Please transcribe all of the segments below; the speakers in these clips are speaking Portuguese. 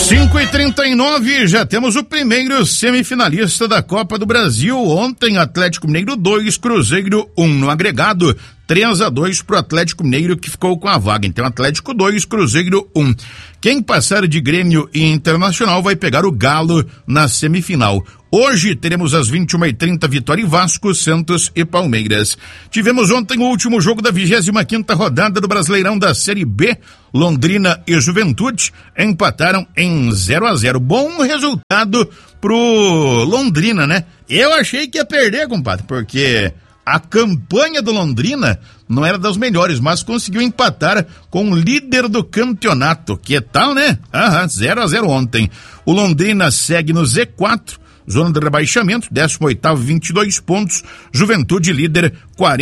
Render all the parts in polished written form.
5h39, já temos o primeiro semifinalista da Copa do Brasil. Ontem, Atlético Mineiro 2, Cruzeiro 1 no agregado. 3-2 pro Atlético Mineiro, que ficou com a vaga. Então, Atlético 2, Cruzeiro 1. Quem passar de Grêmio e Internacional vai pegar o Galo na semifinal. Hoje teremos às 21h30 Vitória e Vasco, Santos e Palmeiras. Tivemos ontem o último jogo da 25ª rodada do Brasileirão da Série B. Londrina e Juventude empataram em 0-0. Bom resultado pro Londrina, né? Eu achei que ia perder, compadre, porque a campanha do Londrina não era das melhores, mas conseguiu empatar com o líder do campeonato. Que tal, né? 0-0 ontem. O Londrina segue no Z4, zona de rebaixamento, 18º, 22 pontos. Juventude líder,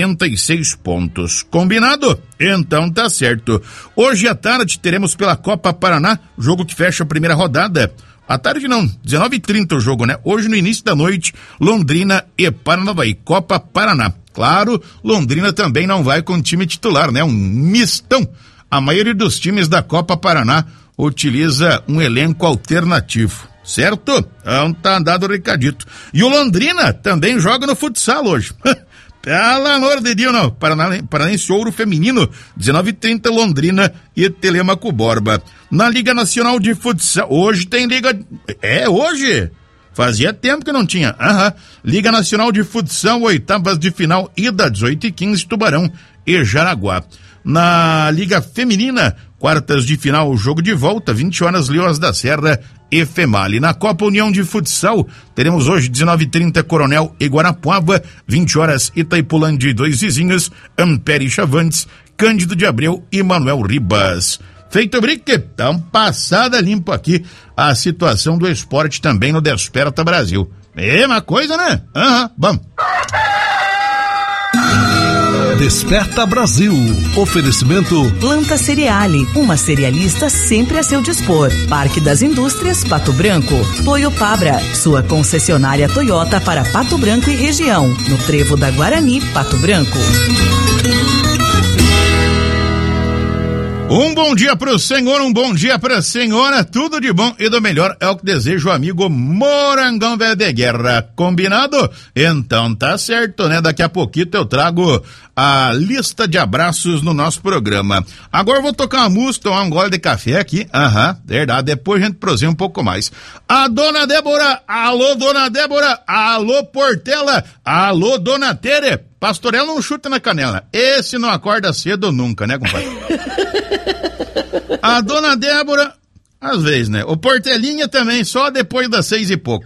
46 pontos. Combinado? Então tá certo. Hoje à tarde teremos pela Copa Paraná, jogo que fecha a primeira rodada. À tarde não, 19h30 o jogo, né? Hoje no início da noite, Londrina e Paranavaí, Copa Paraná. Claro, Londrina também não vai com time titular, né? Um mistão. A maioria dos times da Copa Paraná utiliza um elenco alternativo, certo? Então tá dado o recadito. E o Londrina também joga no futsal hoje. Pelo amor de Deus, não. Paranense Ouro Feminino, 19h30, Londrina e Telêmaco Borba. Na Liga Nacional de Futsal, hoje tem Liga... hoje? Fazia tempo que não tinha. Liga Nacional de Futsal, oitavas de final, ida, 18h15, Tubarão e Jaraguá. Na Liga Feminina, quartas de final, jogo de volta, 20 horas, Leões da Serra e Female. Na Copa União de Futsal, teremos hoje 19h30 Coronel e Guarapuava, 20 horas Itaipulândia e Dois Vizinhos, Ampere e Chavantes, Cândido de Abreu e Manuel Ribas. Feito briquetão, passada limpo aqui a situação do esporte também no Desperta Brasil. Mesma coisa, né? Vamos. Desperta Brasil. Oferecimento Planta Cereale, uma cerealista sempre a seu dispor. Parque das Indústrias, Pato Branco. Toyo Pabra, sua concessionária Toyota para Pato Branco e região. No Trevo da Guarani, Pato Branco. Um bom dia pro senhor, um bom dia pra senhora, tudo de bom e do melhor é o que deseja o amigo Morangão Velho de Guerra, combinado? Então tá certo, né? Daqui a pouquinho eu trago a lista de abraços no nosso programa. Agora eu vou tocar uma música, tomar um gole de café aqui, verdade, depois a gente prosegue um pouco mais. A dona Débora, alô dona Débora, alô Portela, alô dona Tere. Pastorel não chuta na canela. Esse não acorda cedo nunca, né, compadre? A dona Débora, às vezes, né? O Portelinha também, só depois das 6 e pouco.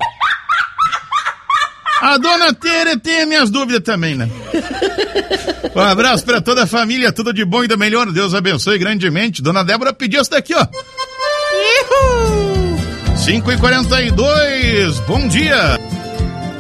A dona Tere tem minhas dúvidas também, né? Um abraço pra toda a família, tudo de bom e do melhor. Deus abençoe grandemente. Dona Débora pediu essa daqui, ó. 5h42, bom dia.